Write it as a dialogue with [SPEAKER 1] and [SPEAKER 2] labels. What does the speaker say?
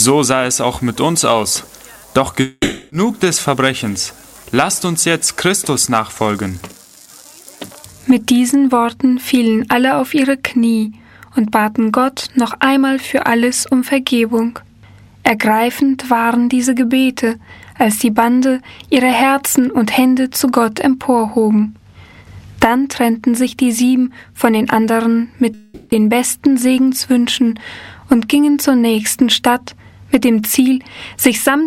[SPEAKER 1] So sah es auch mit uns aus. Doch genug des Verbrechens. Lasst uns jetzt Christus nachfolgen.
[SPEAKER 2] Mit diesen Worten fielen alle auf ihre Knie und baten Gott noch einmal für alles um Vergebung. Ergreifend waren diese Gebete, als die Bande ihre Herzen und Hände zu Gott emporhoben. Dann trennten sich die 7 von den anderen mit den besten Segenswünschen und gingen zur nächsten Stadt mit dem Ziel, sich samt